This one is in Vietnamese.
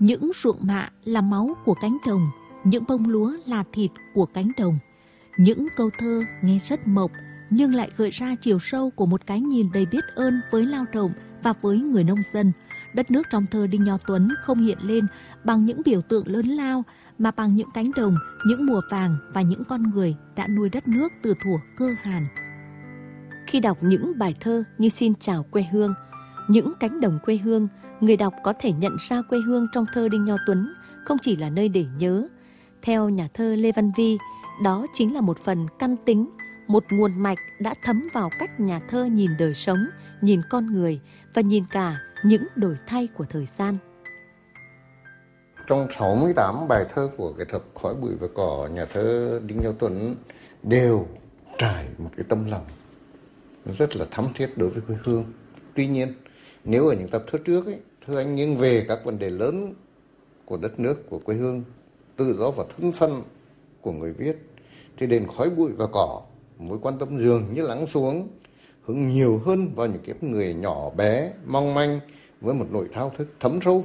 Những ruộng mạ là máu của cánh đồng, những bông lúa là thịt của cánh đồng. Những câu thơ nghe rất mộc nhưng lại gợi ra chiều sâu của một cái nhìn đầy biết ơn với lao động và với người nông dân. Đất nước trong thơ Đinh Nho Tuấn không hiện lên bằng những biểu tượng lớn lao mà bằng những cánh đồng, những mùa vàng và những con người đã nuôi đất nước từ thuở cơ Hàn. Khi đọc những bài thơ như Xin chào quê hương, những cánh đồng quê hương, người đọc có thể nhận ra quê hương trong thơ Đinh Nho Tuấn không chỉ là nơi để nhớ. Theo nhà thơ Lê Văn Vi, đó chính là một phần căn tính, một nguồn mạch đã thấm vào cách nhà thơ nhìn đời sống, nhìn con người và nhìn cả những đổi thay của thời gian. Trong 68 bài thơ của cái tập Khói bụi và cỏ, nhà thơ Đinh Nho Tuấn đều trải một cái tâm lòng rất là thắm thiết đối với quê hương. Tuy nhiên, nếu ở những tập thơ trước ấy, thơ anh nghiêng về các vấn đề lớn của đất nước, của quê hương, tự do và thân phận của người viết, thì đến Khói bụi và cỏ, mối quan tâm dường như lắng xuống, hướng nhiều hơn vào những kiếp người nhỏ bé, mong manh với một nỗi thao thức thấm sâu